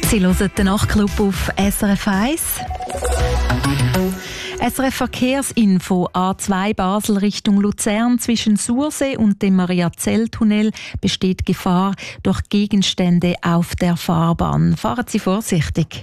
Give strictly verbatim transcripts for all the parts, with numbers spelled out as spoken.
Sie hören den Nachtclub auf S R F eins. S R F Verkehrsinfo: A zwei Basel Richtung Luzern zwischen Sursee und dem Mariazell-Tunnel besteht Gefahr durch Gegenstände auf der Fahrbahn. Fahren Sie vorsichtig.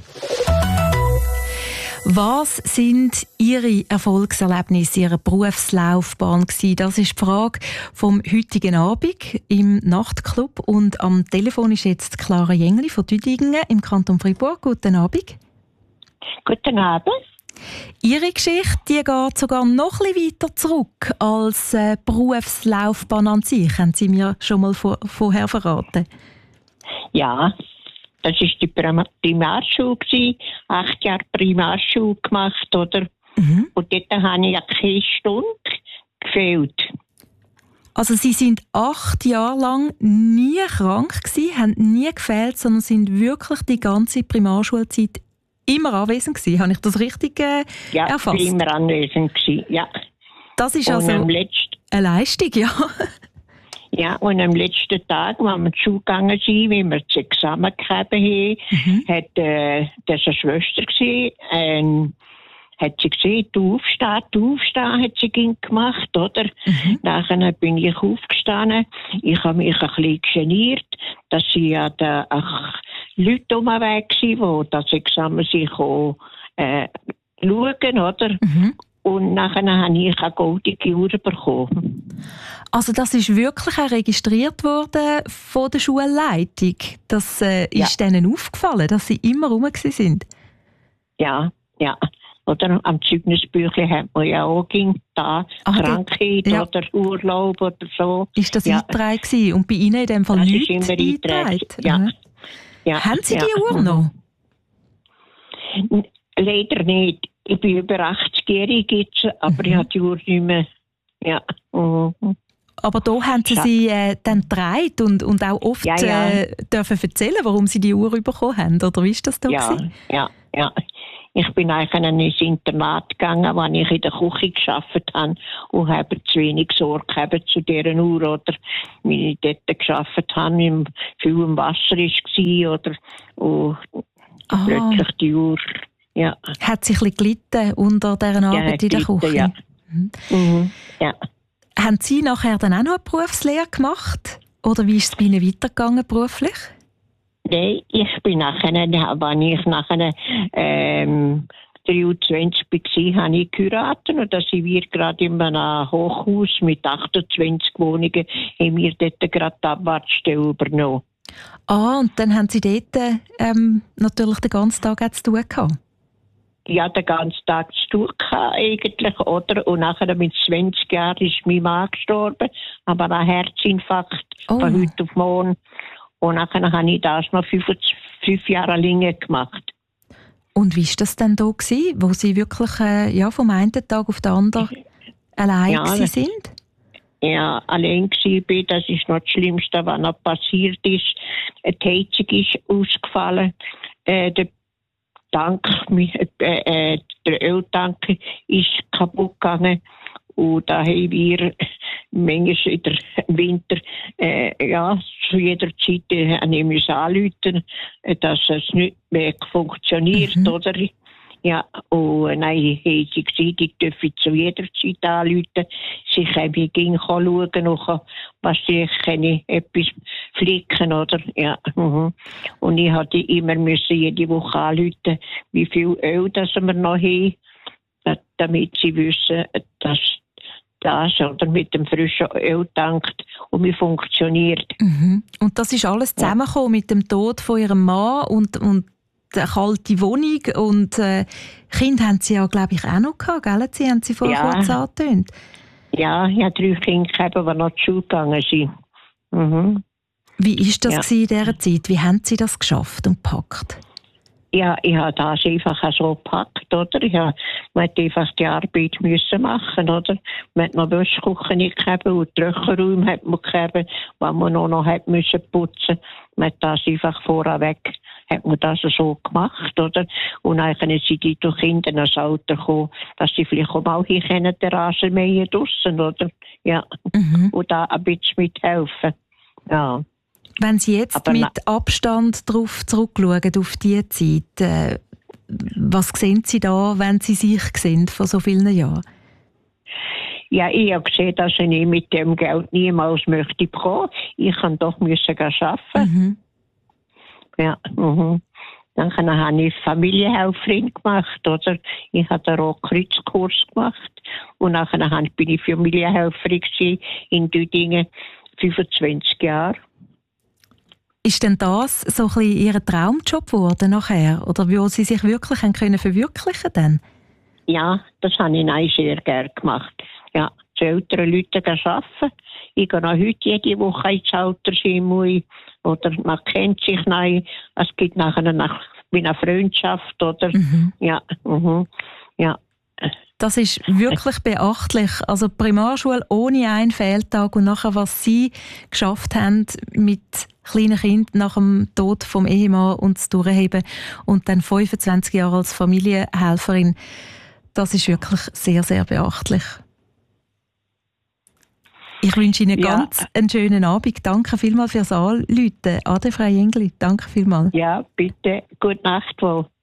Was sind Ihre Erfolgserlebnisse Ihrer Berufslaufbahn gewesen? Das ist die Frage vom heutigen Abend im Nachtclub. Und am Telefon ist jetzt Clara Jengli von Düdingen im Kanton Freiburg. Guten Abend. Guten Abend. Ihre Geschichte die geht sogar noch ein bisschen weiter zurück als äh, Berufslaufbahn an sich. Haben Sie mir schon mal vor, vorher verraten? Ja, das war die Primarschule. Acht Jahre Primarschule gemacht, oder? Mhm. Und dort habe ich keine Stunde gefehlt. Also Sie sind acht Jahre lang nie krank gewesen, haben nie gefehlt, sondern sind wirklich die ganze Primarschulzeit immer anwesend gewesen. Habe ich das richtig äh, ja, erfasst? Ja, immer anwesend gewesen, ja. Das ist und also letzten, eine Leistung, ja. Ja, und am letzten Tag, als wir zur Schule gegangen sind, wie wir das Examen gegeben haben, mhm. hat äh, das eine Schwester gesehen, ähm, hat sie gesehen, du aufstehen, du aufstehen, hat sie gemacht, oder? Mhm. Nachher bin ich aufgestanden. Ich habe mich ein bisschen geniert, dass sie ja da ach, Leute um den Weg waren, die das Examen sich auch, äh, schauen, oder? Mhm. Und nachher habe ich eine goldige Uhr bekommen. Also das ist wirklich auch registriert worden von der Schulleitung. Das äh, ja. ist denen aufgefallen, dass sie immer rum waren? Ja, ja. Oder am Zeugnisbüchlein hat man ja auch da Ach, Krankheit ja. oder Urlaub oder so. Ist das ja. eingetragen gewesen? Und bei Ihnen in dem Fall das nichts ist immer eingetragen? Ja. Mhm. ja. Haben Sie ja. die Uhr noch? Leider nicht. Ich bin über achtzig-jährig jetzt, aber mhm. ich habe die Uhr nicht mehr. Ja. Mhm. Aber da haben Sie sie äh, dann getragen und, und auch oft ja, ja. Äh, dürfen erzählen, warum Sie die Uhr bekommen haben, oder wie ist das da ja, gewesen? Ja, ja. Ich bin eigentlich ins Internat gegangen, als ich in der Küche gearbeitet habe und habe zu wenig Sorge zu dieser Uhr, oder wie ich dort gearbeitet habe, im viel im Wasser war, oder und Aha. plötzlich die Uhr. Ja. Hat sich ein bisschen gelitten unter dieser Arbeit ja, in der Küche? Ja. Mhm. Mhm. Ja. Haben Sie nachher dann auch noch eine Berufslehre gemacht? Oder wie ist es bei Ihnen weitergegangen beruflich? Nein, ich bin nachher, wenn ich nachher ähm, dreiundzwanzig war, habe ich geheiratet und da sind wir gerade in einem Hochhaus mit achtundzwanzig Wohnungen, haben wir dort gerade die Abwartstelle übernommen. Ah, und dann haben Sie dort ähm, natürlich den ganzen Tag zu tun gehabt? Ja, den ganzen Tag zu tun gehabt, eigentlich, oder? Und nachher mit zwanzig Jahren ist mein Mann gestorben, aber ein Herzinfarkt oh. von heute auf morgen. Und nachher habe ich das noch fünf, fünf Jahre länger gemacht. Und wie war das denn da gewesen, wo Sie wirklich äh, ja, vom einen Tag auf den anderen allein ja, sind? Ja, allein war. Das ist noch das Schlimmste, was noch passiert ist. Die Heizung ist ausgefallen. Äh, der Tank, äh, äh, der Öltank ist kaputt gegangen. Und da haben wir manchmal in der Winter, äh, ja, zu jeder Zeit äh, müssen anrufen, äh, dass es nicht mehr funktioniert, mhm. oder? Ja, und nein, haben sie gesagt, ich dürfe zu jeder Zeit anrufen. Sie können gehen schauen, was sie können, etwas flicken, oder? Ja. Mhm. Und ich hatte immer müssen jede Woche anrufen, wie viel Öl das wir noch haben, damit sie wissen, dass das oder mit dem frischen Öl tankt und wie funktioniert. Mhm. Und das ist alles zusammengekommen ja. mit dem Tod von ihrem Mann und, und der kalte Wohnung und äh, Kinder haben sie ja, glaube ich, auch noch gehabt, gell? Sie haben sie vorher ja. kurz angetönt. Ja, ich habe drei Kinder gehabt, die noch zur Schule gegangen sind. Mhm. Wie war das ja. in dieser Zeit? Wie haben Sie das geschafft und gepackt? Ja, ich habe das einfach so gepackt, oder? Ich habe, man hat einfach die Arbeit müssen machen, oder? Man hat noch Wäschküche gehabt und Trockenräume hat man gehabt, wo man noch, noch hat müssen putzen. Man hat das einfach vorweg, hat man das so gemacht, oder? Und dann sind die durch Kinder ins Alter gekommen, dass sie vielleicht auch mal hier können, den Rasen mähen draussen, oder? Ja. Mhm. Und da ein bisschen mithelfen. Ja. Wenn Sie jetzt Aber mit na- Abstand darauf zurückschauen, auf diese Zeit, äh, was sehen Sie da, wenn Sie sich sehen vor so vielen Jahren? Ja, ich habe gesehen, dass ich mit dem Geld niemals möchte bekommen. Ich kann doch müssen gehen arbeiten. Mhm. Ja, mhm. Dann habe ich Familienhelferin gemacht, oder? Ich habe den Rotkreuzkurs gemacht. Und nachher bin ich Familienhelferin in Düdingen, fünfundzwanzig Jahre. Ist denn das so ein bisschen Ihr Traumjob geworden nachher? Oder wo Sie sich wirklich haben können verwirklichen können? Ja, das habe ich nein, sehr gerne gemacht. Ja, zu älteren Leuten arbeiten. Ich gehe noch heute jede Woche ins Altersheim. Oder man kennt sich nein. Es gibt nachher nach, wie eine Freundschaft. Oder? Mhm. Ja, mhm. Ja. Das ist wirklich beachtlich. Also Primarschule ohne einen Fehltag und nachher, was Sie geschafft haben mit kleinen Kindern nach dem Tod vom Ehemann und das Durchheben und dann fünfundzwanzig Jahre als Familienhelferin, das ist wirklich sehr, sehr beachtlich. Ich wünsche Ihnen Ja. ganz einen schönen Abend. Danke vielmals fürs Anrufen. Ade, Frau Jengli. Danke vielmals. Ja, bitte. Gute Nacht wohl.